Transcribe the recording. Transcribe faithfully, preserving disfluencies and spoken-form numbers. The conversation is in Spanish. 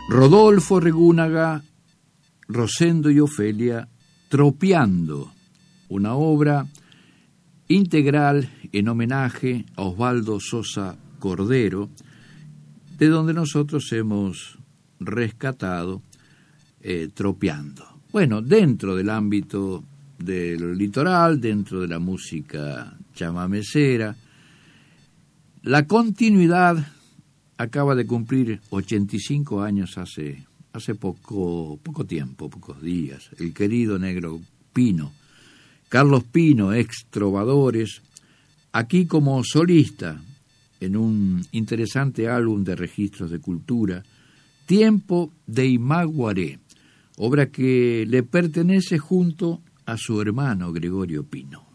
Rodolfo Regúnaga, Rosendo y Ofelia, Tropeando, una obra integral en homenaje a Osvaldo Sosa Cordero, de donde nosotros hemos rescatado eh, Tropeando. Bueno, dentro del ámbito del litoral, dentro de la música chamamecera, la continuidad acaba de cumplir ochenta y cinco años hace, hace poco, poco tiempo, pocos días. El querido Negro Pino, Carlos Pino, ex Trovadores, aquí como solista en un interesante álbum de registros de cultura, Tiempo de Imaguaré, obra que le pertenece junto a su hermano Gregorio Pino.